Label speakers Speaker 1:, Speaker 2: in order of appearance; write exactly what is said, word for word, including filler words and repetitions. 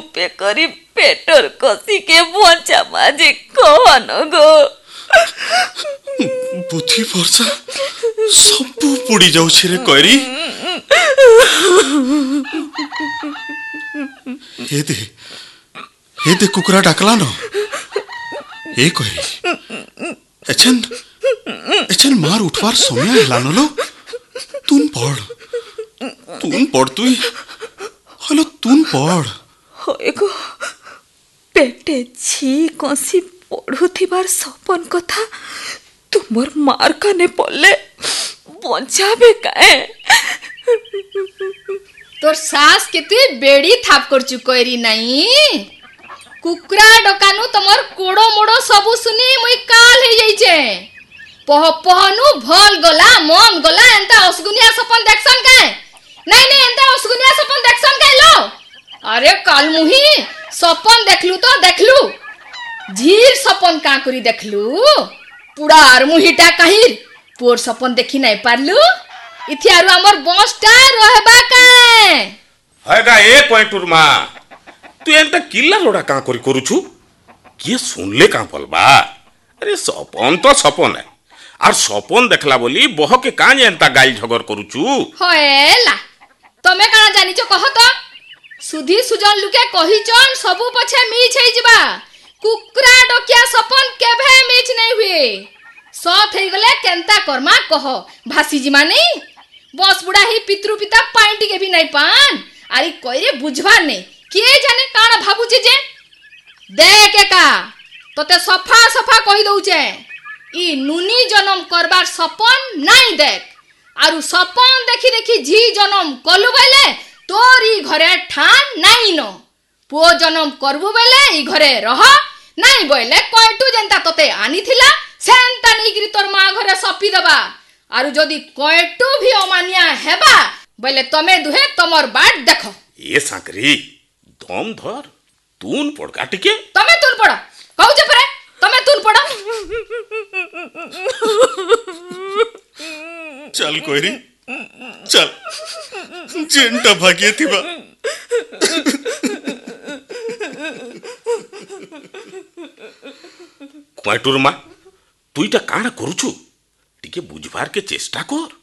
Speaker 1: रूपे करी पेटर कसी के बचा माजे कौन गो
Speaker 2: बुद्धि वर्षा सब पुड़ी जाउछि रे कइरी हे दे हे दे कुकुरा डाकला न ए कइरी एचन एचन मार उठवार समय हैला न लो तुम पढ़ तुम पढ़ तुई हलो तुम पढ़
Speaker 1: होए गो पेटे छी कसी पढ़ुथिबार सपन कथा तुमर मार काने पड़ले बचाबे काए
Speaker 3: तोर सास केते बेड़ी थाप कर चुकरी नहीं कुकरा डकानु तमर कोड़ो मोड़ो सबु सुनी मुई काल हे जाई छे पह पहनु भल गला मन गला एंता असगुनिया सपन देखसन काए नहीं नहीं एंता असगुनिया सपन देखसन काए लो अरे काल मुही सपन देखलु तो देखलु झीर सपन का करी देखलु पुडार मुहीटा कहिर पोर सपन देखि नहीं पारलु इथियारु हमर बसटा रहबा काए
Speaker 4: हैगा ए पॉइंटुर मा तू एंता किल्ला लोडा का करी करूछु के सुनले का पलबा अरे सपन तो सपन है और सपन देखला बोली बह के कान एंता गाइल झगर करूछु
Speaker 3: होएला तमे काना जानि छ कह तो सुधी सुजन लुके कहिचन सबु पछे मीछ हे जिबा कुकरा डकिया सपन केभे मीछ नहीं हुए सत हे गले केंता कर्मा कह भासी जिमा नहीं बस बुढ़ा ही पितृ पिता पाइंटी के भी नहीं पान आरी कइरे बुझवा नहीं के जाने काना भाबुचे जे देख का तोते सफा सफा कहि दउचे ई नुनी जन्म करबार सपन नहीं देख आरु सपन देखि देखि झी जन्म कलु बेले तोरी घरे ठान नहीं न पो जन्म करबु बेले ई घरे रह नहीं बोले कयटू जेंता तोते आनी थिला सेंता नहीं करी तोर मां घरे सपी दबा आरु जदी कयटू भी अमानिया हेबा बोले तमे दुहे तमर बाट देखो
Speaker 4: ए सांकरी दम धर तून पड़का टिके
Speaker 3: तमे तून पड़ कहू जे परे तमे तून पड़
Speaker 2: चल कोइरी चल जेंटा भाग्य थिबा
Speaker 4: क्वाइटुर मा तू इटा काना करूछु टिके बुझबार के चेष्टा कर